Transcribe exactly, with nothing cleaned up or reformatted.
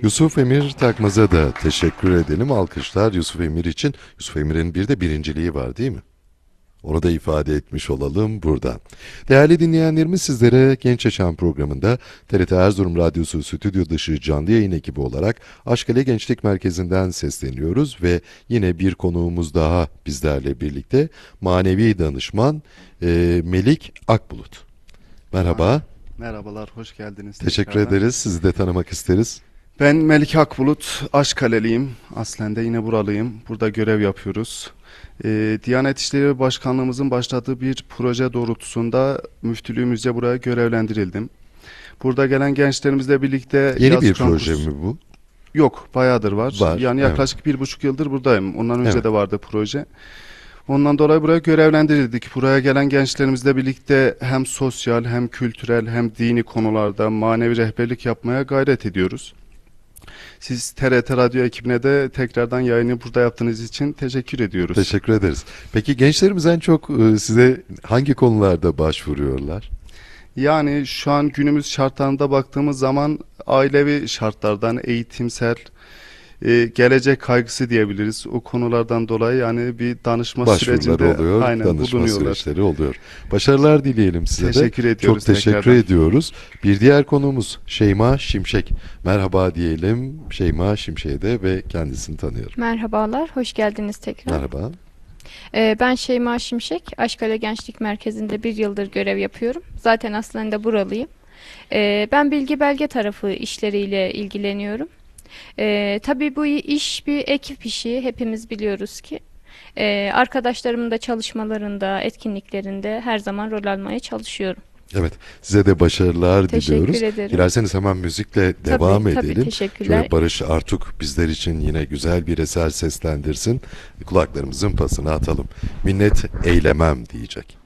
Yusuf Emir Takmaz'a da teşekkür edelim. Alkışlar Yusuf Emir için. Yusuf Emir'in bir de birinciliği var değil mi? Onu da ifade etmiş olalım burada. Değerli dinleyenlerimiz, sizlere Genç Yaşam programında T R T Erzurum Radyosu stüdyo dışı canlı yayın ekibi olarak Aşkale Gençlik Merkezi'nden sesleniyoruz ve yine bir konuğumuz daha bizlerle birlikte, manevi danışman e, Melik Akbulut. Merhaba. Merhabalar, hoş geldiniz. Teşekkür tekrardan. ederiz. Sizi de tanımak isteriz. Ben Melik Akbulut, Aşkaleliyim. Aslen de yine buralıyım. Burada görev yapıyoruz. Ee, Diyanet İşleri Başkanlığımızın başlattığı bir proje doğrultusunda müftülüğümüzce buraya görevlendirildim. Burada gelen gençlerimizle birlikte... Yeni yaz bir kampüs- proje mi bu? Yok, bayağıdır var. Var, Yani evet. yaklaşık bir buçuk yıldır buradayım. Ondan önce Evet. de vardı proje. Ondan dolayı buraya görevlendirildik. Buraya gelen gençlerimizle birlikte hem sosyal, hem kültürel, hem dini konularda manevi rehberlik yapmaya gayret ediyoruz. Siz T R T Radyo ekibine de tekrardan yayını burada yaptığınız için teşekkür ediyoruz. Teşekkür ederiz. Peki gençlerimiz en çok e, size hangi konularda başvuruyorlar? Yani şu an günümüz şartlarında baktığımız zaman ailevi şartlardan, eğitimsel, e, gelecek kaygısı diyebiliriz. O konulardan dolayı yani bir danışma Başvurular sürecinde oluyor, aynen danışma bulunuyorlar. süreçleri oluyor. Başarılar dileyelim size de. Teşekkür ediyoruz Çok teşekkür tekrardan. ediyoruz. Bir diğer konuğumuz Şeyma Şimşek. Merhaba diyelim Şeyma Şimşek'e de ve kendisini tanıyorum. Merhabalar, hoş geldiniz tekrar. Merhaba. Ee, ben Şeyma Şimşek, Aşkale Gençlik Merkezi'nde bir yıldır görev yapıyorum. Zaten aslında buralıyım. Ee, ben bilgi belge tarafı işleriyle ilgileniyorum. Ee, tabii bu iş bir ekip işi, hepimiz biliyoruz ki. Ee, arkadaşlarımın da çalışmalarında, etkinliklerinde her zaman rol almaya çalışıyorum. Evet, size de başarılar Teşekkür diliyoruz. ederim. Dilerseniz hemen müzikle devam tabii, tabii, edelim. teşekkürler. Şöyle Barış Artuk bizler için yine güzel bir eser seslendirsin. Kulaklarımızın pasını atalım. Minnet eylemem diyecek.